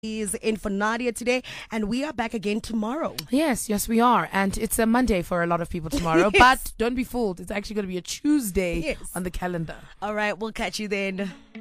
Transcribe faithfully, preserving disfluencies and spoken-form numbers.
is in for Nadia today, and we are back again tomorrow. Yes, yes, we are. And it's a Monday for a lot of people tomorrow, Yes. But don't be fooled. It's actually going to be a Tuesday Yes. on the calendar. All right, we'll catch you then.